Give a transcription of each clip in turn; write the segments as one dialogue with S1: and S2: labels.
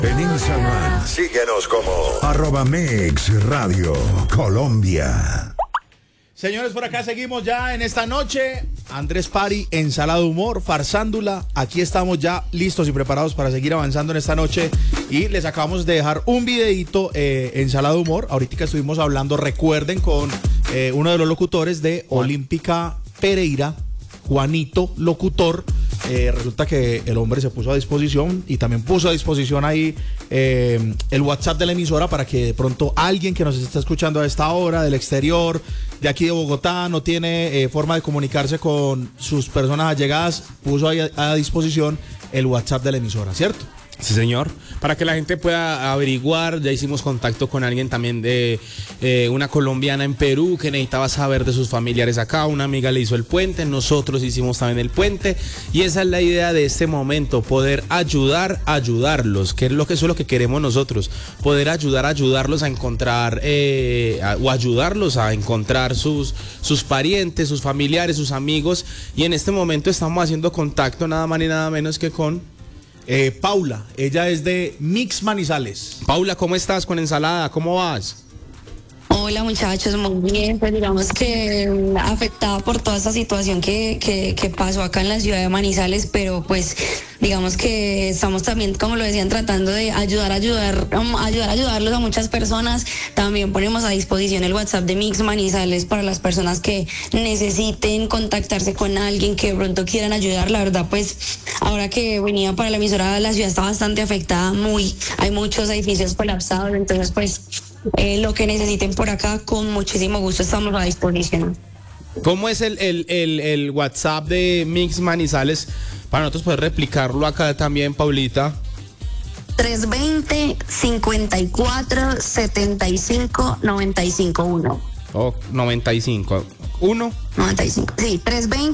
S1: En Instagram, síguenos como @MixRadio Colombia.
S2: Señores, por acá seguimos ya en esta noche. Andrés Pari, Ensalada de Humor, Farsándula. Aquí estamos ya listos y preparados para seguir avanzando en esta noche. Y les acabamos de dejar un videito, Ensalada de Humor. Ahorita que estuvimos hablando, recuerden, con uno de los locutores de Olímpica Pereira, Juanito Locutor. Resulta que el hombre se puso a disposición y también puso a disposición ahí el WhatsApp de la emisora para que de pronto alguien que nos está escuchando a esta hora del exterior, de aquí de Bogotá, no tiene forma de comunicarse con sus personas allegadas, puso ahí a disposición el WhatsApp de la emisora, ¿cierto?
S3: Sí, señor. Para que la gente pueda averiguar, ya hicimos contacto con alguien también de una colombiana en Perú que necesitaba saber de sus familiares acá. Una amiga le hizo el puente, nosotros hicimos también el puente. Y esa es la idea de este momento, poder ayudarlos, que eso es lo que queremos nosotros. Poder ayudarlos a encontrar, o ayudarlos a encontrar sus parientes, sus familiares, sus amigos. Y en este momento estamos haciendo contacto nada más ni nada menos que con
S2: Paula. Ella es de Mix Manizales.
S3: Paula, ¿cómo estás con Ensalada? ¿Cómo vas?
S4: Hola muchachos, muy bien, pues digamos que afectada por toda esta situación que pasó acá en la ciudad de Manizales, pero pues digamos que estamos también, como lo decían, tratando de ayudarlos a muchas personas. También ponemos a disposición el WhatsApp de Mix Manizales para las personas que necesiten contactarse con alguien, que de pronto quieran ayudar. La verdad, pues ahora que venía para la emisora, la ciudad está bastante afectada, hay muchos edificios colapsados, entonces pues lo que necesiten por acá, con muchísimo gusto estamos a disposición.
S3: ¿Cómo es el WhatsApp de Mix Manizales para nosotros poder replicarlo acá también, Paulita?
S4: 320-54-75-95-1.
S3: Oh, 95. ¿1?
S4: 95, sí,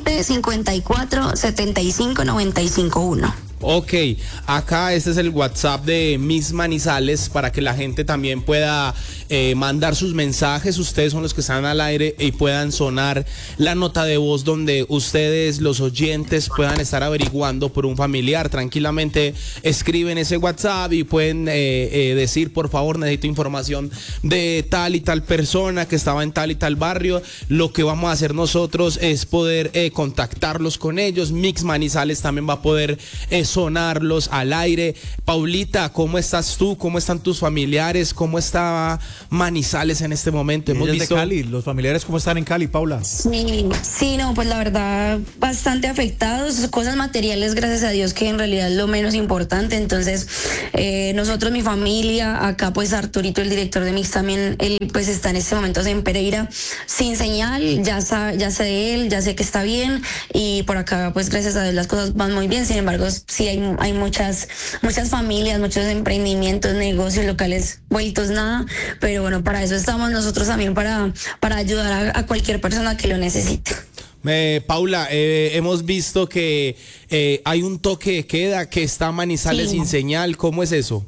S4: 320-54-75-95-1.
S3: Ok, acá este es el WhatsApp de Mix Manizales para que la gente también pueda mandar sus mensajes. Ustedes son los que están al aire y puedan sonar la nota de voz donde ustedes, los oyentes, puedan estar averiguando por un familiar. Tranquilamente escriben ese WhatsApp y pueden decir: por favor, necesito información de tal y tal persona que estaba en tal y tal barrio. Lo que vamos a hacer nosotros es poder contactarlos con ellos. Mix Manizales también va a poder sonarlos al aire. Paulita, ¿cómo estás tú? ¿Cómo están tus familiares? ¿Cómo está Manizales en este momento?
S2: Hemos visto de Cali. ¿Los familiares cómo están en Cali, Paula?
S4: Sí, no, pues la verdad, bastante afectados. Cosas materiales, gracias a Dios, que en realidad es lo menos importante. Entonces, nosotros, mi familia, acá pues Arturito, el director de Mix, también, él pues está en este momento en Pereira, sin señal. Ya sé de él, ya sé que está bien, y por acá pues gracias a Dios las cosas van muy bien. Sin embargo, sí hay muchas familias, muchos emprendimientos, negocios locales vueltos nada, pero bueno, para eso estamos nosotros también, para ayudar a cualquier persona que lo necesite.
S3: Paula, hemos visto que hay un toque de queda, que está Manizales sin señal. ¿Cómo es eso?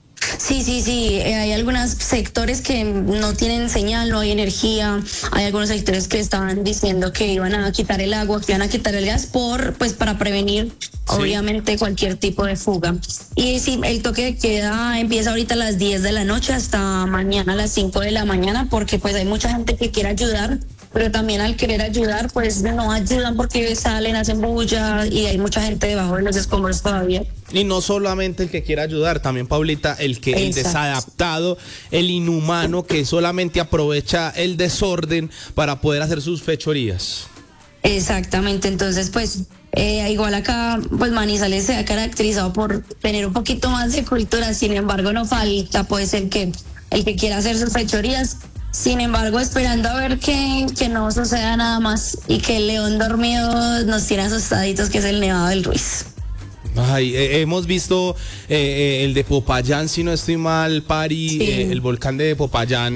S4: Sí, hay algunos sectores que no tienen señal, no hay energía. Hay algunos sectores que estaban diciendo que iban a quitar el agua, que iban a quitar el gas para prevenir, obviamente, cualquier tipo de fuga. Y sí, el toque de queda empieza ahorita a las 10 de la noche hasta mañana a las 5 de la mañana, porque pues hay mucha gente que quiere ayudar, pero también al querer ayudar, pues no ayudan porque salen, hacen bulla, y hay mucha gente debajo de los escombros todavía.
S3: Y no solamente el que quiera ayudar, también, Paulita, el desadaptado, el inhumano, que solamente aprovecha el desorden para poder hacer sus fechorías.
S4: Exactamente, entonces pues igual acá pues Manizales se ha caracterizado por tener un poquito más de cultura. Sin embargo, no falta pues el que quiera hacer sus fechorías. Sin embargo, esperando a ver que no suceda nada más y que el león dormido nos tiene asustaditos, que es el Nevado del Ruiz.
S3: Ay, hemos visto el de Popayán, si no estoy mal, Pari, el volcán de Popayán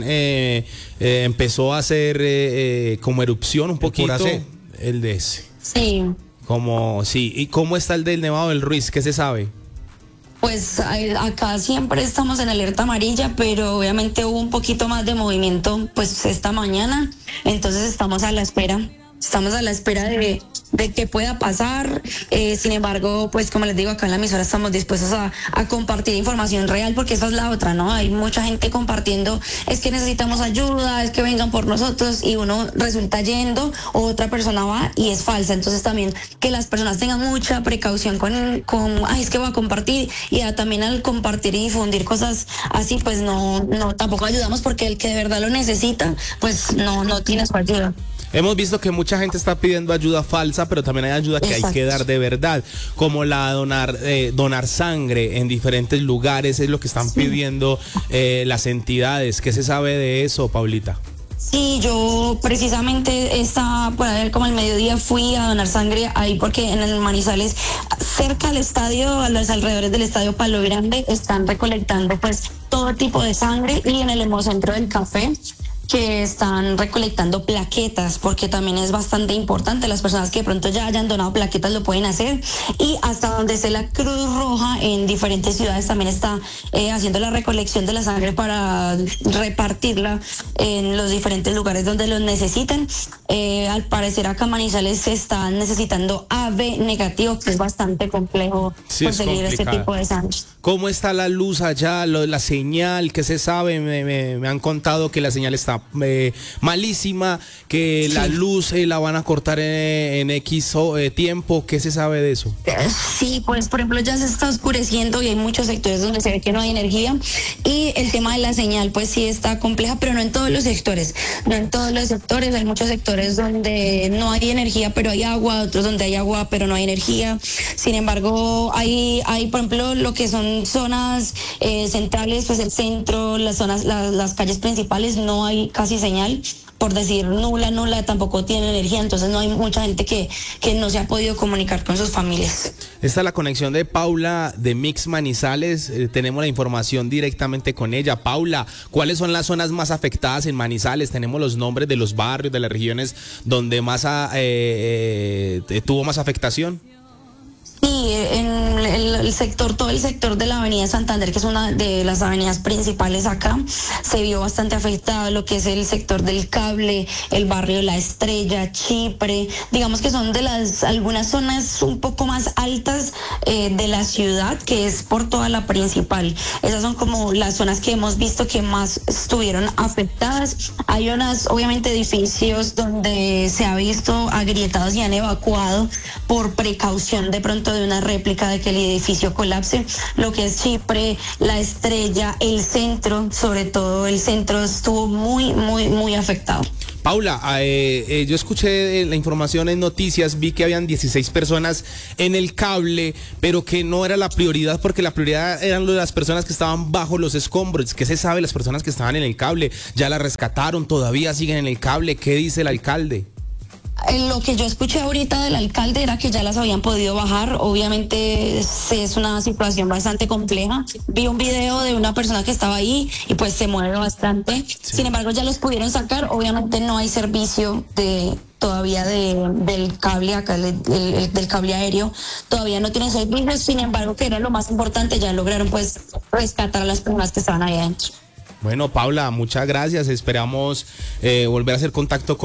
S3: empezó a hacer como erupción un poquito. El de ese.
S4: Sí.
S3: ¿Y cómo está el del Nevado del Ruiz? ¿Qué se sabe?
S4: Pues acá siempre estamos en alerta amarilla, pero obviamente hubo un poquito más de movimiento pues esta mañana, entonces estamos a la espera. estamos a la espera de qué pueda pasar. Sin embargo, pues como les digo, acá en la emisora estamos dispuestos a compartir información real, porque esa es la otra, ¿no? Hay mucha gente compartiendo, es que necesitamos ayuda, es que vengan por nosotros, y uno resulta yendo, o otra persona va y es falsa. Entonces también que las personas tengan mucha precaución con ay, es que voy a compartir, y también al compartir y difundir cosas así, pues no tampoco ayudamos, porque el que de verdad lo necesita, pues no tiene su ayuda.
S3: Hemos visto que mucha gente está pidiendo ayuda falsa, pero también hay ayuda que
S4: Exacto.
S3: hay que dar de verdad, como la donar sangre en diferentes lugares, es lo que están pidiendo las entidades. ¿Qué se sabe de eso, Paulita?
S4: Sí, yo precisamente estaba por ahí como al mediodía, fui a donar sangre ahí, porque en el Manizales, cerca del estadio, a los alrededores del estadio Palo Grande, están recolectando pues todo tipo de sangre, y en el Hemocentro del Café, que están recolectando plaquetas, porque también es bastante importante. Las personas que de pronto ya hayan donado plaquetas lo pueden hacer, y hasta donde esté la Cruz Roja en diferentes ciudades también está haciendo la recolección de la sangre para repartirla en los diferentes lugares donde los necesiten. Al parecer acá en Manizales se están necesitando AB negativo, que es bastante complejo conseguir este tipo de sangre.
S3: ¿Cómo está la luz allá, la señal? ¿Qué se sabe? Me han contado que la señal está malísima, que la luz la van a cortar en X tiempo. ¿Qué se sabe de eso?
S4: Sí, pues por ejemplo ya se está oscureciendo y hay muchos sectores donde se ve que no hay energía, y el tema de la señal pues sí está compleja, pero no en todos los sectores. No en todos los sectores, hay muchos sectores donde no hay energía pero hay agua, otros donde hay agua pero no hay energía. Sin embargo, hay por ejemplo lo que son zonas centrales, pues el centro, las zonas, las calles principales, no hay casi señal, por decir nula, tampoco tiene energía, entonces no hay mucha gente que no se ha podido comunicar con sus familias.
S3: Esta es la conexión de Paula de Mix Manizales, tenemos la información directamente con ella. Paula, ¿cuáles son las zonas más afectadas en Manizales? Tenemos los nombres de los barrios, de las regiones donde más tuvo más afectación.
S4: Sí, en el sector, todo el sector de la avenida Santander, que es una de las avenidas principales acá, se vio bastante afectado. Lo que es el sector del Cable, el barrio La Estrella, Chipre, digamos que son de algunas zonas un poco más altas de la ciudad, que es por toda la principal. Esas son como las zonas que hemos visto que más estuvieron afectadas. Hay unas, obviamente, edificios donde se ha visto agrietados y han evacuado por precaución de pronto de una réplica de que el edificio colapse. Lo que es Chipre, La Estrella, el centro, sobre todo el centro estuvo muy afectado.
S3: Paula, yo escuché la información en noticias, vi que habían 16 personas en el Cable, pero que no era la prioridad, porque la prioridad eran las personas que estaban bajo los escombros. ¿Qué se sabe de las personas que estaban en el Cable? ¿Ya la rescataron? ¿Todavía siguen en el Cable? ¿Qué dice el alcalde?
S4: Lo que yo escuché ahorita del alcalde era que ya las habían podido bajar. Obviamente es una situación bastante compleja. Vi un video de una persona que estaba ahí y pues se mueve bastante. Sí. Sin embargo, ya los pudieron sacar. Obviamente no hay servicio todavía del cable acá, del cable aéreo. Todavía no tienen servicio. Sin embargo, que era lo más importante, ya lograron pues rescatar a las personas que estaban ahí adentro.
S3: Bueno, Paula, muchas gracias. Esperamos volver a hacer contacto con